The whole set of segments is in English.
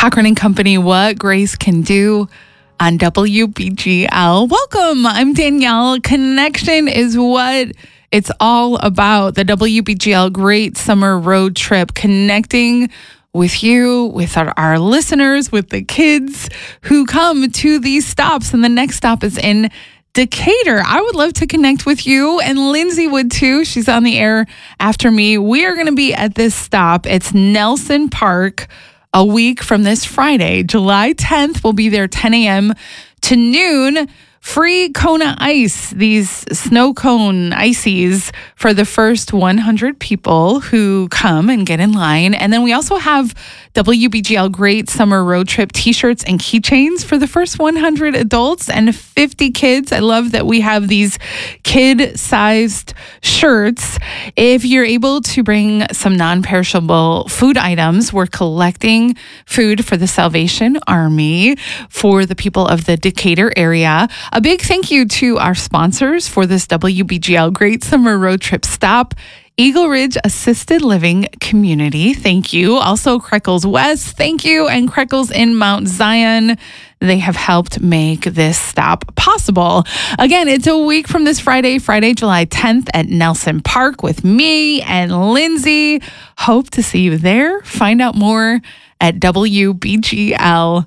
Cochran and Company, What Grace Can Do on WBGL. Welcome. I'm Danielle. Connection is what it's all about. The WBGL Great Summer Road Trip, connecting with you, with our listeners, with the kids who come to these stops. And the next stop is in Decatur. I would love to connect with you, and Lindsay would too. She's on the air after me. We are going to be at this stop. It's Nelson Park. A week from this Friday, July 10th, we'll be there 10 a.m. to noon. Free Kona Ice, these snow cone ices for the first 100 people who come and get in line. And then we also have WBGL Great Summer Road Trip t-shirts and keychains for the first 100 adults and 50 kids. I love that we have these kid-sized shirts. If you're able to bring some non-perishable food items, we're collecting food for the Salvation Army for the people of the Decatur area. A big thank you to our sponsors for this WBGL Great Summer Road Trip stop. Eagle Ridge Assisted Living Community, thank you. Also, Creckles West, thank you. And Creckles in Mount Zion. They have helped make this stop possible. Again, it's a week from this Friday, July 10th at Nelson Park with me and Lindsay. Hope to see you there. Find out more at WBGL.org.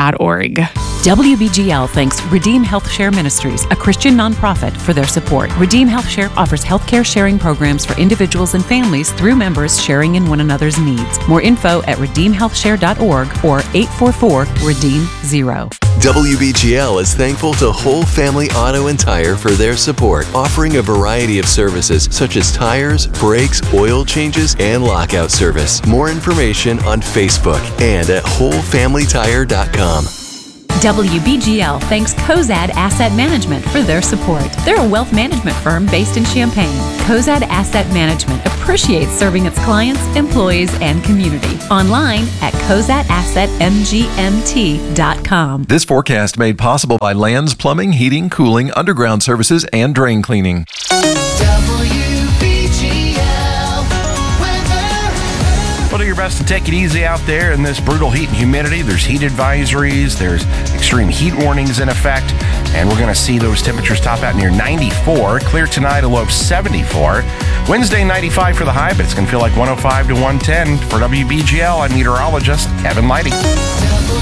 WBGL thanks Redeem Health Share Ministries, a Christian nonprofit, for their support. Redeem Health Share offers healthcare sharing programs for individuals and families through members sharing in one another's needs. More info at redeemhealthshare.org or 844-REDEEM-0. WBGL is thankful to Whole Family Auto and Tire for their support, offering a variety of services such as tires, brakes, oil changes, and lockout service. More information on Facebook and at wholefamilytire.com. WBGL thanks Cozad Asset Management for their support. They're a wealth management firm based in Champaign. Cozad Asset Management appreciates serving its clients, employees, and community. Online at cozadassetmgmt.com. This forecast made possible by Lands Plumbing, Heating, Cooling, Underground Services, and Drain Cleaning. Well, do your best to take it easy out there in this brutal heat and humidity. There's heat advisories, there's extreme heat warnings in effect, and we're going to see those temperatures top out near 94. Clear tonight, a low of 74. Wednesday, 95 for the high, but it's going to feel like 105 to 110. For WBGL, I'm meteorologist Kevin Leidy.